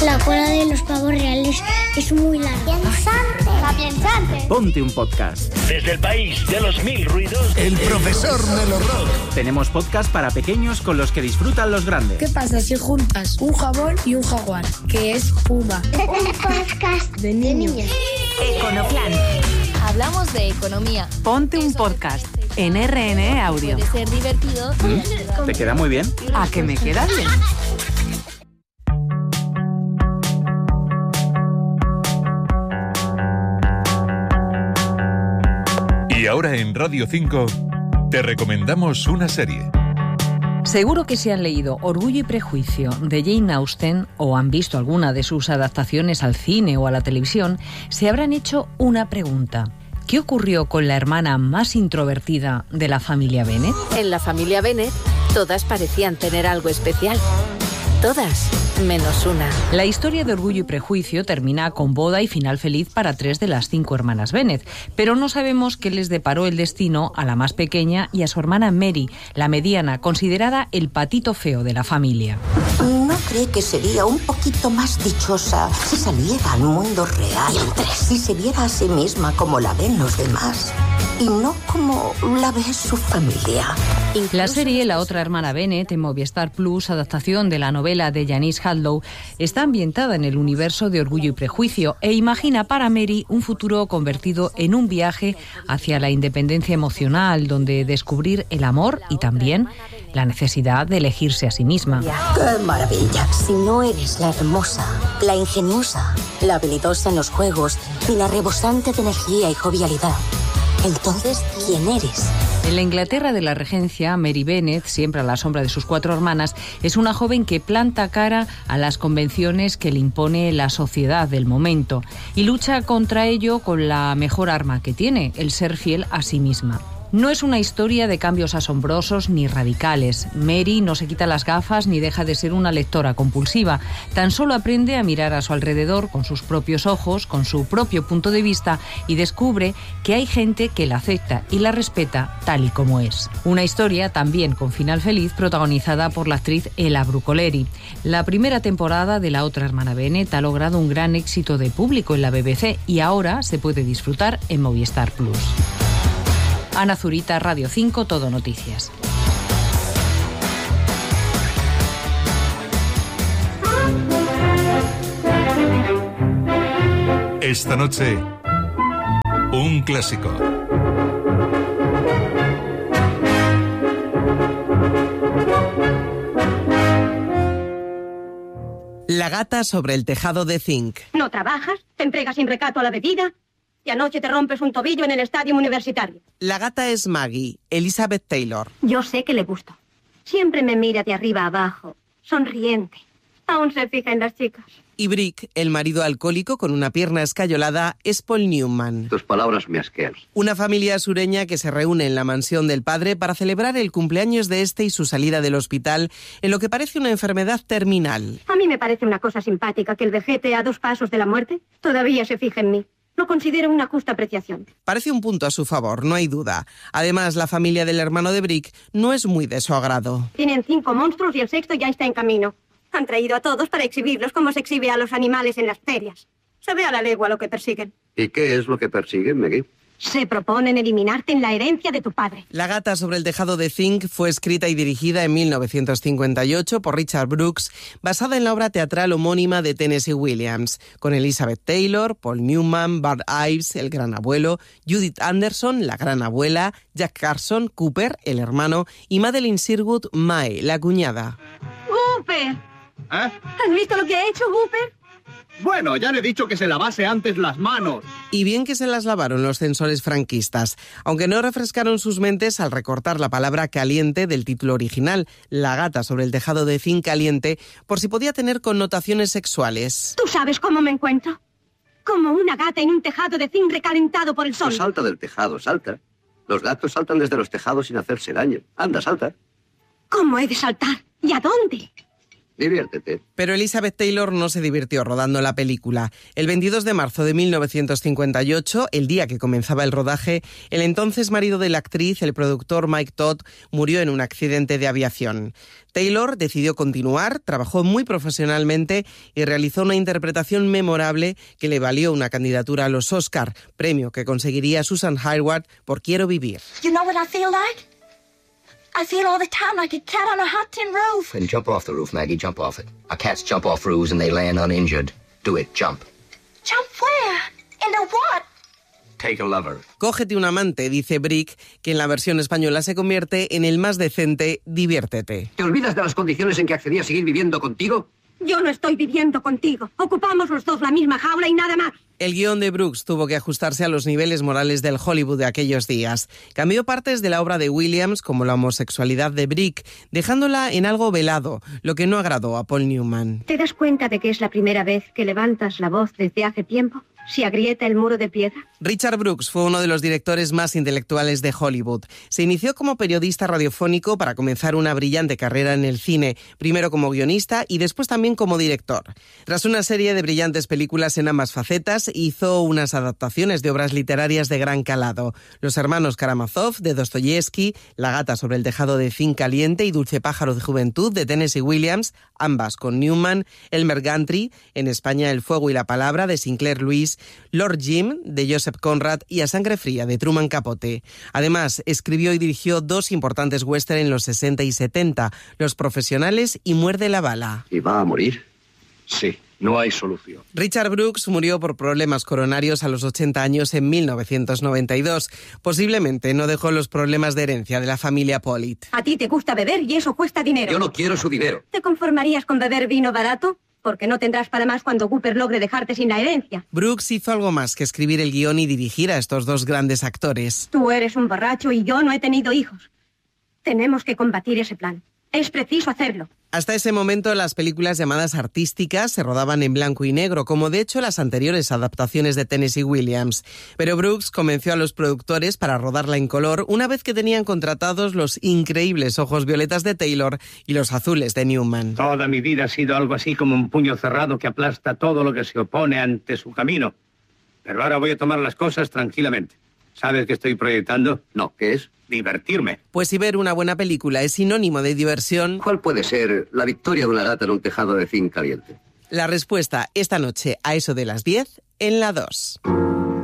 La cola de los pavos reales es muy larga. ¡Sapiensante! Ponte un podcast. Desde el país de los mil ruidos, el profesor Melo Rock. Tenemos podcast para pequeños con los que disfrutan los grandes. ¿Qué pasa si juntas un jabón y un jaguar? Que es Puma. Un podcast de niños. Econoplan. Hablamos de economía. Ponte un podcast en RN Audio. Puede ser divertido. ¿Te queda muy bien? ¿A que me queda bien? Y ahora en Radio 5 te recomendamos una serie. Seguro que si han leído Orgullo y Prejuicio de Jane Austen o han visto alguna de sus adaptaciones al cine o a la televisión, se habrán hecho una pregunta. ¿Qué ocurrió con la hermana más introvertida de la familia Bennet? En la familia Bennet, todas parecían tener algo especial. Todas, menos una. La historia de Orgullo y Prejuicio termina con boda y final feliz para 3 de las 5 hermanas Bennet, pero no sabemos qué les deparó el destino a la más pequeña y a su hermana Mary, la mediana, considerada el patito feo de la familia. ¿No cree que sería un poquito más dichosa si saliera al mundo real y se viera a sí misma como la ven los demás y no como la ve su familia? La serie La otra hermana Bennet, en Movistar Plus, adaptación de la novela de Janice Hadlow, está ambientada en el universo de Orgullo y Prejuicio e imagina para Mary un futuro convertido en un viaje hacia la independencia emocional, donde descubrir el amor y también la necesidad de elegirse a sí misma. ¡Qué maravilla! Si no eres la hermosa, la ingeniosa, la habilidosa en los juegos y la rebosante de energía y jovialidad, entonces, ¿quién eres? En la Inglaterra de la Regencia, Mary Bennet, siempre a la sombra de sus 4 hermanas, es una joven que planta cara a las convenciones que le impone la sociedad del momento y lucha contra ello con la mejor arma que tiene, el ser fiel a sí misma. No es una historia de cambios asombrosos ni radicales. Mary no se quita las gafas ni deja de ser una lectora compulsiva. Tan solo aprende a mirar a su alrededor con sus propios ojos, con su propio punto de vista y descubre que hay gente que la acepta y la respeta tal y como es. Una historia también con final feliz protagonizada por la actriz Ella Brucoleri. La primera temporada de La otra hermana Bennet ha logrado un gran éxito de público en la BBC y ahora se puede disfrutar en Movistar Plus. Ana Zurita, Radio 5, Todo Noticias. Esta noche, un clásico. La gata sobre el tejado de zinc. No trabajas, te entregas sin recato a la bebida y anoche te rompes un tobillo en el estadio universitario. La gata es Maggie, Elizabeth Taylor. Yo sé que le gusto. Siempre me mira de arriba a abajo, sonriente. Aún se fija en las chicas. Y Brick, el marido alcohólico con una pierna escayolada, es Paul Newman. Tus palabras me asquean. Una familia sureña que se reúne en la mansión del padre para celebrar el cumpleaños de este y su salida del hospital en lo que parece una enfermedad terminal. A mí me parece una cosa simpática que el vejete a 2 pasos de la muerte todavía se fije en mí. Lo considero una justa apreciación. Parece un punto a su favor, no hay duda. Además, la familia del hermano de Brick no es muy de su agrado. Tienen 5 monstruos y el 6º ya está en camino. Han traído a todos para exhibirlos como se exhibe a los animales en las ferias. Se ve a la legua lo que persiguen. ¿Y qué es lo que persiguen, Maggie? Se proponen eliminarte en la herencia de tu padre. La gata sobre el tejado de zinc fue escrita y dirigida en 1958 por Richard Brooks, basada en la obra teatral homónima de Tennessee Williams, con Elizabeth Taylor, Paul Newman, Bart Ives, el gran abuelo, Judith Anderson, la gran abuela, Jack Carson, Cooper, el hermano, y Madeline Sherwood, Mae, la cuñada. ¡Cooper! ¿Has visto lo que ha hecho Cooper? Bueno, ya le he dicho que se lavase antes las manos. Y bien que se las lavaron los censores franquistas, aunque no refrescaron sus mentes al recortar la palabra caliente del título original, La gata sobre el tejado de zinc caliente, por si podía tener connotaciones sexuales. ¿Tú sabes cómo me encuentro? Como una gata en un tejado de zinc recalentado por el sol. No salta del tejado, salta. Los gatos saltan desde los tejados sin hacerse daño. Anda, salta. ¿Cómo he de saltar? ¿Y a dónde? Diviértete. Pero Elizabeth Taylor no se divirtió rodando la película. El 22 de marzo de 1958, el día que comenzaba el rodaje, el entonces marido de la actriz, el productor Mike Todd, murió en un accidente de aviación. Taylor decidió continuar, trabajó muy profesionalmente y realizó una interpretación memorable que le valió una candidatura a los Oscar, premio que conseguiría Susan Hayward por Quiero vivir. You know what I feel like? I feel all the time like a cat on a hot tin roof. Then jump off the roof, Maggie. Jump off it. Our cats jump off roofs and they land uninjured. Do it. Jump. Jump where? Into what? Take a lover. Cógete un amante, dice Brick, que en la versión española se convierte en el más decente Diviértete. ¿Te olvidas de las condiciones en que accedí a seguir viviendo contigo? Yo no estoy viviendo contigo. Ocupamos los dos la misma jaula y nada más. El guión de Brooks tuvo que ajustarse a los niveles morales del Hollywood de aquellos días. Cambió partes de la obra de Williams, como la homosexualidad de Brick, dejándola en algo velado, lo que no agradó a Paul Newman. ¿Te das cuenta de que es la primera vez que levantas la voz desde hace tiempo? ¿Se agrieta el muro de piedra? Richard Brooks fue uno de los directores más intelectuales de Hollywood. Se inició como periodista radiofónico para comenzar una brillante carrera en el cine, primero como guionista y después también como director. Tras una serie de brillantes películas en ambas facetas, hizo unas adaptaciones de obras literarias de gran calado. Los hermanos Karamazov, de Dostoyevsky, La gata sobre el tejado de Zinc Caliente y Dulce pájaro de juventud, de Tennessee Williams, ambas con Newman, Elmer Gantry, en España El fuego y la palabra, de Sinclair Lewis, Lord Jim, de Joseph Conrad, y A sangre fría, de Truman Capote. Además, escribió y dirigió dos importantes western en los 60 y 70, Los profesionales y Muerde la bala. ¿Y va a morir? Sí, no hay solución. Richard Brooks murió por problemas coronarios a los 80 años en 1992. Posiblemente no dejó los problemas de herencia de la familia Pollitt. A ti te gusta beber y eso cuesta dinero. Yo no quiero su dinero. ¿Te conformarías con beber vino barato? Porque no tendrás para más cuando Cooper logre dejarte sin la herencia. Brooks hizo algo más que escribir el guión y dirigir a estos dos grandes actores. Tú eres un borracho y yo no he tenido hijos. Tenemos que combatir ese plan. Es preciso hacerlo. Hasta ese momento las películas llamadas artísticas se rodaban en blanco y negro, como de hecho las anteriores adaptaciones de Tennessee Williams. Pero Brooks convenció a los productores para rodarla en color una vez que tenían contratados los increíbles ojos violetas de Taylor y los azules de Newman. Toda mi vida ha sido algo así como un puño cerrado que aplasta todo lo que se opone ante su camino. Pero ahora voy a tomar las cosas tranquilamente. ¿Sabes qué estoy proyectando? No, ¿qué es? Divertirme. Pues si ver una buena película es sinónimo de diversión... ¿Cuál puede ser la victoria de una gata en un tejado de zinc caliente? La respuesta esta noche a eso de las 10 en La 2.